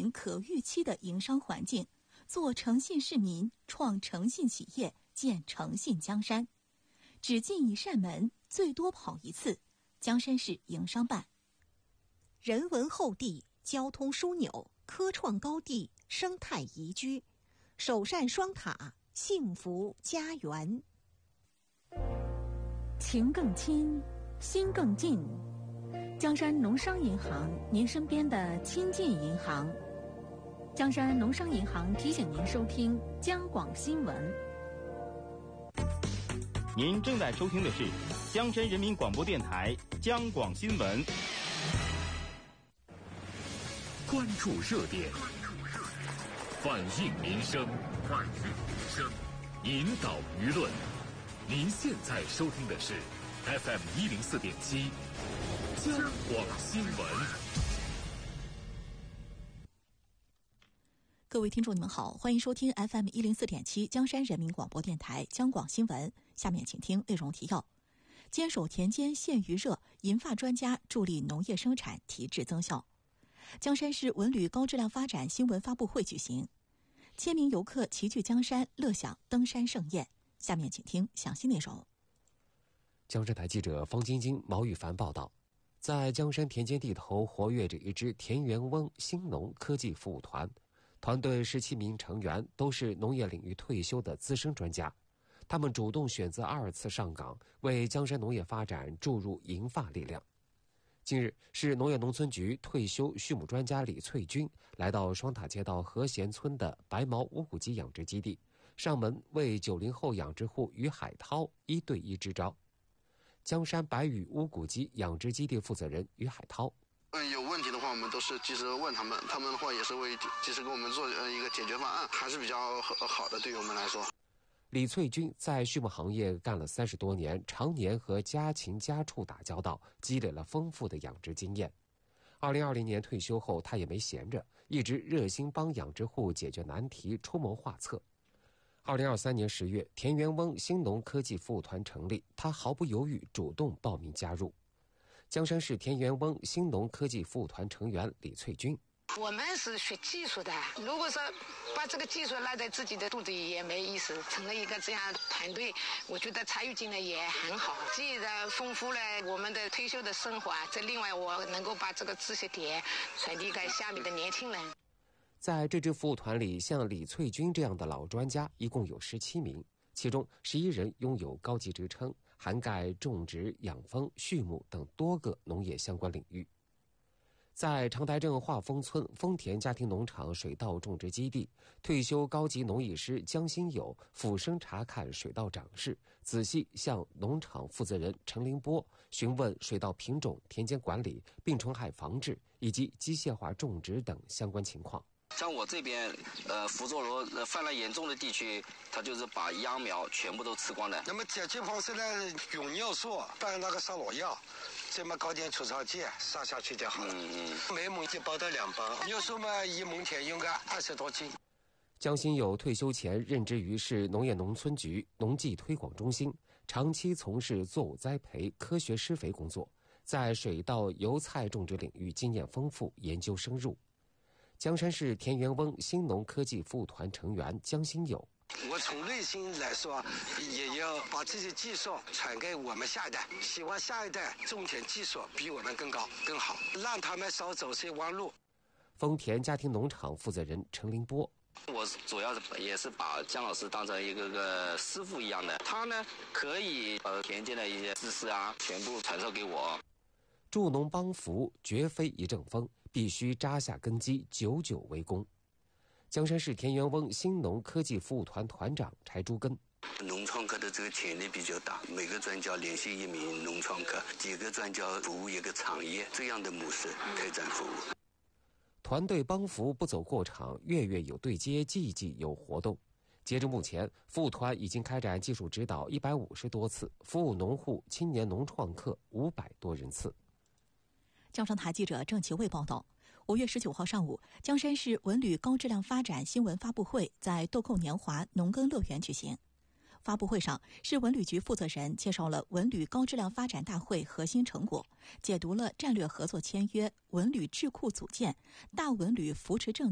民可预期的营商环境，做诚信市民，创诚信企业，建诚信江山。只进一扇门，最多跑一次。江山市营商办。 人文厚地，交通枢纽，科创高地，生态宜居，首善双塔，幸福家园。 情更亲，心更近。江山农商银行，您身边的亲近银行。江山农商银行提醒您收听江广新闻。 您正在收听的是江山人民广播电台江广新闻。 关注热点，反映民生，引导舆论。您现在收听的是 FM104.7 江广新闻。 各位听众，你们好，欢迎收听 FM104.7 江山人民广播电台江广新闻。下面请听内容提要：坚守田间限于热，银发专家助力农业生产提质增效。江山市文旅高质量发展新闻发布会举行，千名游客齐聚江山，乐享登山盛宴。下面请听详细内容。 江山台记者方晶晶、毛宇凡报道，在江山田间地头活跃着一支田园翁兴农科技服务团，团队17名成员都是农业领域退休的资深专家，他们主动选择2次上岗，为江山农业发展注入银发力量。近日，市农业农村局退休畜牧专家李翠军来到双塔街道和贤村的白毛乌骨鸡养殖基地，上门为90后养殖户于海涛1对1支招。江山白羽乌骨鸡养殖基地负责人于海涛： 有问题的话，我们都是及时问他们，他们的话也是会及时给我们做一个解决方案，还是比较好的，对于我们来说。 李翠军在畜牧行业干了30多年，常年和家禽家畜打交道，积累了丰富的养殖经验。2020年退休后，他也没闲着，一直热心帮养殖户解决难题，出谋划策。2023年10月，田园翁兴农科技服务团成立，他毫不犹豫主动报名加入。江山市田园翁兴农科技服务团成员李翠军： 我们是学技术的，如果说把这个技术赖在自己的肚子里也没意思，成了一个这样团队，我觉得参与进来也很好，既然丰富了我们的退休的生活，这另外我能够把这个知识点传递给下面的年轻人。 在这支服务团里，像李翠军这样的老专家一共有17名，其中11人拥有高级职称，涵盖种植、养蜂、畜牧等多个农业相关领域。在长台镇化丰村丰田家庭农场水稻种植基地，退休高级农艺师江新友俯身查看水稻长势，仔细向农场负责人陈林波询问水稻品种、田间管理、病虫害防治以及机械化种植等相关情况。 像我这边，福州罗泛滥严重的地区，它就是把秧苗全部都吃光了。 那么解决方式呢，用尿素拌那个杀农药，这么搞点除草剂撒下去就好了。每亩就包到2包，尿素嘛1亩田用个20多斤。 江新友退休前任职于市农业农村局农技推广中心，长期从事作物栽培、科学施肥工作，在水稻、油菜种植领域经验丰富，研究深入。江山市田园翁兴农科技服务团成员江新友： 我从内心来说，也要把这些技术传给我们下一代，希望下一代种田技术比我们更高更好，让他们少走些弯路。 丰田家庭农场负责人陈林波： 我主要也是把姜老师当成一个师傅一样的，他呢可以田间的一些知识全部传授给我。 助农帮扶绝非一阵风，必须扎下根基，久久为功。江山市田园翁兴农科技服务团团长柴朱根： 农创科的这个潜力比较大，每个专家联系1名农创科，几个专家服务一个产业，这样的模式开展服务。 团队帮扶不走过场，月月有对接，季季有活动。截至目前，服务团已经开展技术指导150多次，服务农户、青年农创客500多人次。 江山台记者郑其卫报道，5月19号上午，江山市文旅高质量发展新闻发布会在豆蔻年华农耕乐园举行。发布会上，市文旅局负责人介绍了文旅高质量发展大会核心成果，解读了战略合作签约、文旅智库组建、大文旅扶持政